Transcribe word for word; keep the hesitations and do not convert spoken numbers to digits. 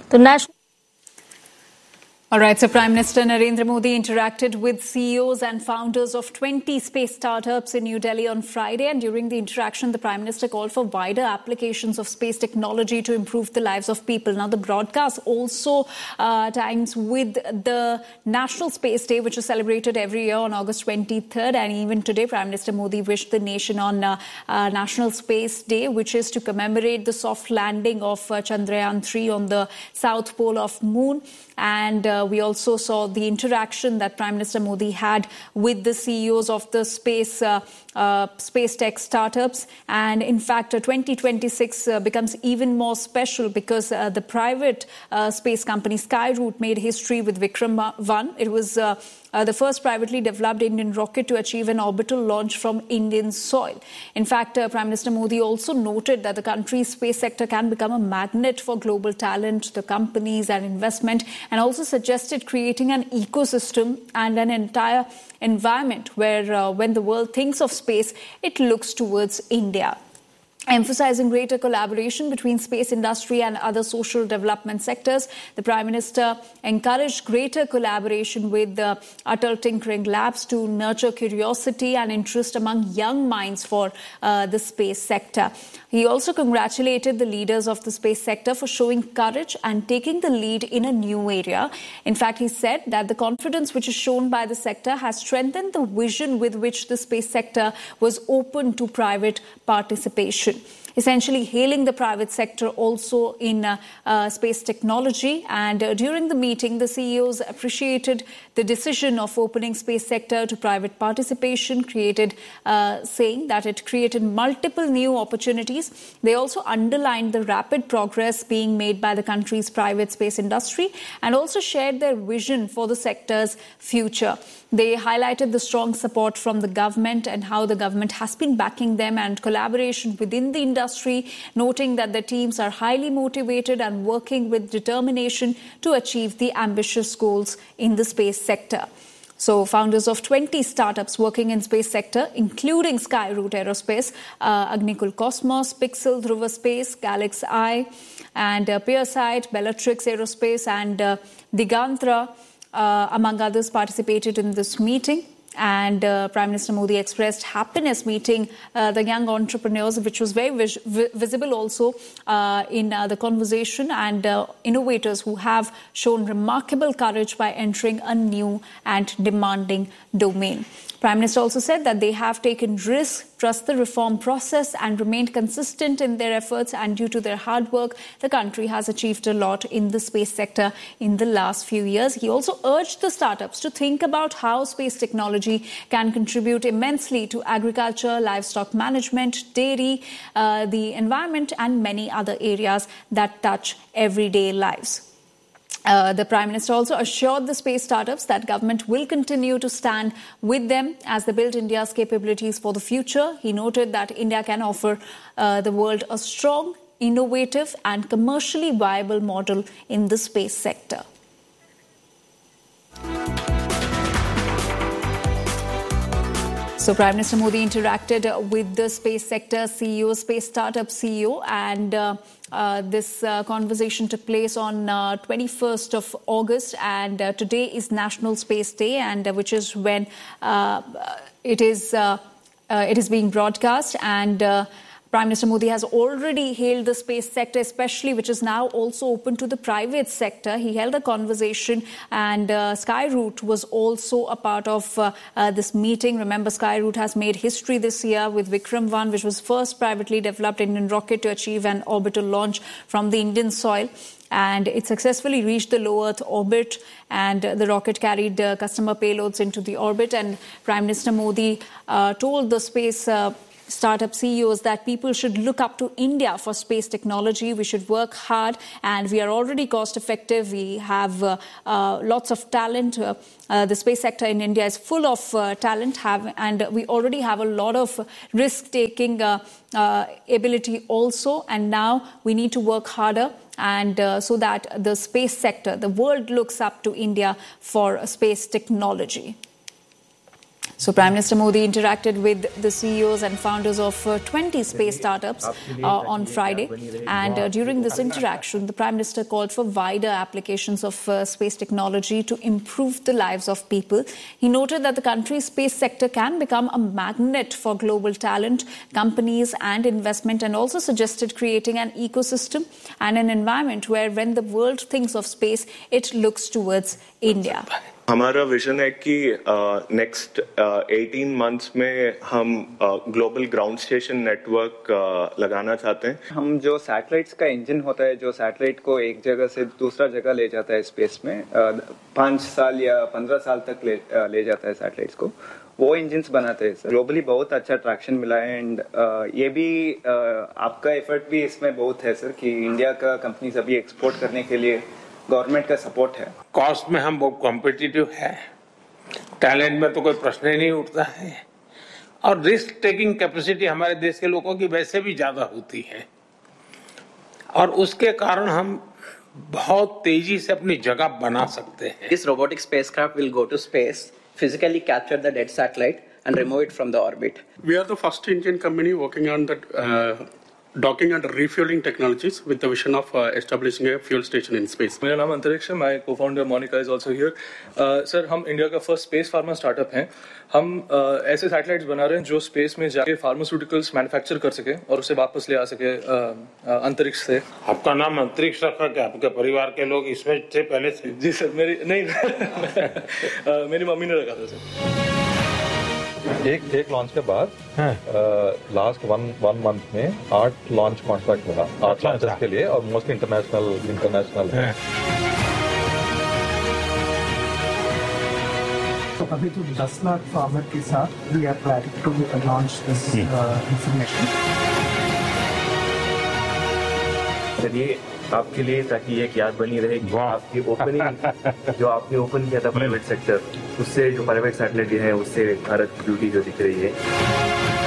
The national All right, so Prime Minister Narendra Modi interacted with C E Os and founders of twenty space startups in New Delhi on Friday. And during the interaction, the Prime Minister called for wider applications of space technology to improve the lives of people. Now, the broadcast also uh, times with the National Space Day, which is celebrated every year on August twenty-third. And even today, Prime Minister Modi wished the nation on uh, uh, National Space Day, which is to commemorate the soft landing of uh, Chandrayaan three on the south pole of Moon. And uh, we also saw the interaction that Prime Minister Modi had with the C E Os of the space uh, uh, space tech startups. And in fact, uh, twenty twenty-six uh, becomes even more special because uh, the private uh, space company Skyroot made history with Vikram one. It was uh, Uh, the first privately developed Indian rocket to achieve an orbital launch from Indian soil. In fact, uh, Prime Minister Modi also noted that the country's space sector can become a magnet for global talent, the companies and investment, and also suggested creating an ecosystem and an entire environment where uh, when the world thinks of space, it looks towards India. Emphasizing greater collaboration between space industry and other social development sectors, the Prime Minister encouraged greater collaboration with the Atal Tinkering Labs to nurture curiosity and interest among young minds for uh, the space sector. He also congratulated the leaders of the space sector for showing courage and taking the lead in a new area. In fact, he said that the confidence which is shown by the sector has strengthened the vision with which the space sector was open to private participation. Essentially hailing the private sector also in uh, uh, space technology. And uh, during the meeting, the C E Os appreciated the decision of opening space sector to private participation, created, uh, saying that it created multiple new opportunities. They also underlined the rapid progress being made by the country's private space industry and also shared their vision for the sector's future. They highlighted the strong support from the government and how the government has been backing them and collaboration within the industry, noting that the teams are highly motivated and working with determination to achieve the ambitious goals in the space sector. So founders of twenty startups working in space sector, including Skyroot Aerospace, uh, Agnikul Cosmos, Pixel, Dhruva Space, Galax Eye, and uh, Pearside, Bellatrix Aerospace, and uh, Digantra, Uh, among others, participated in this meeting. And uh, Prime Minister Modi expressed happiness meeting uh, the young entrepreneurs, which was very vis visible also uh, in uh, the conversation, and uh, innovators who have shown remarkable courage by entering a new and demanding domain. Prime Minister also said that they have taken risks, trust the reform process and remained consistent in their efforts, and due to their hard work, the country has achieved a lot in the space sector in the last few years. He also urged the startups to think about how space technology can contribute immensely to agriculture, livestock management, dairy, uh, the environment and many other areas that touch everyday lives. Uh, the Prime Minister also assured the space startups that government will continue to stand with them as they build India's capabilities for the future. He noted that India can offer uh, the world a strong, innovative and commercially viable model in the space sector. So Prime Minister Modi interacted with the space sector C E O, space startup C E O, and uh, uh, this uh, conversation took place on uh, twenty-first of August, and uh, today is National Space Day, and uh, which is when uh, it is uh, uh, it is being broadcast. And uh, Prime Minister Modi has already hailed the space sector, especially which is now also open to the private sector. He held a conversation, and uh, Skyroot was also a part of uh, uh, this meeting. Remember, Skyroot has made history this year with Vikram one, which was first privately developed Indian rocket to achieve an orbital launch from the Indian soil. And it successfully reached the low Earth orbit, and uh, the rocket carried uh, customer payloads into the orbit. And Prime Minister Modi uh, told the space uh, startup C E Os that people should look up to India for space technology. We should work hard, and we are already cost effective. We have uh, uh, lots of talent. Uh, uh, the space sector in India is full of uh, talent, have, and we already have a lot of risk-taking uh, uh, ability also. And now we need to work harder, and uh, so that the space sector, the world looks up to India for space technology. So Prime Minister Modi interacted with the C E Os and founders of uh, twenty space startups uh, on Friday. And uh, during this interaction, the Prime Minister called for wider applications of uh, space technology to improve the lives of people. He noted that the country's space sector can become a magnet for global talent, companies and investment, and also suggested creating an ecosystem and an environment where when the world thinks of space, it looks towards India. हमारा vision है कि next eighteen months में हम global ground station network लगाना चाहते हैं। हम जो सैटेलाइट्स का इंजन होता है, जो सैटेलाइट को एक जगह से दूसरा जगह ले जाता है स्पेस में, पाँच साल या पंद्रह साल तक ले, ले जाता है सैटेलाइट्स को, वो इंजन्स बनाते हैं सर। ग्लोबली बहुत अच्छा ट्रैक्शन मिला है एंड ये भी आपका एफर्ट भी इसमें बहुत है सर कि इंडिया का कंपनीज अभी एक्सपोर्ट करने के लिए गवर्नमेंट का सपोर्ट है। कॉस्ट में हम बहुत कॉम्पिटिटिव है, टैलेंट में तो कोई प्रश्न ही नहीं उठता है, और रिस्क टेकिंग कैपेसिटी हमारे देश के लोगों की वैसे भी ज्यादा होती है, और उसके कारण हम बहुत तेजी से अपनी जगह बना सकते हैं। This robotic spacecraft will go to space, physically capture the dead satellite and remove it from the orbit. We are the first Indian company working on that uh, docking and refueling technologies with the vision of uh, establishing a fuel station in space. मेरा नाम अंतरिक्ष है, my co-founder Monica is also here. uh, sir हम India का first space pharma startup हैं। हम uh, ऐसे satellites बना रहे हैं जो स्पेस में जाके फार्मास्यूटिकल्स मैन्युफैक्चर कर सके और उसे वापस ले आ सके uh, uh, अंतरिक्ष से। आपका नाम अंतरिक्ष रखा क्या? आपके परिवार के लोग इसमें थे पहले से? जी सर, मेरी नहीं uh, मेरी मम्मी ने रखा था सर। एक एक लॉन्च के बाद लास्ट वन वन मंथ में आठ लॉन्च कॉन्ट्रैक्ट मिला, आठ लॉन्चेस के लिए, और मोस्टली इंटरनेशनल इंटरनेशनल है। तो अभी तो दस लाख फार्मर के साथ we are planning to launch this information. ये आपके लिए, ताकि ये एक याद बनी रहे कि आपकी ओपनिंग जो आपने ओपन किया था प्राइवेट सेक्टर, उससे जो प्राइवेट सैटेलाइट है उससे भारत की ब्यूटी जो दिख रही है।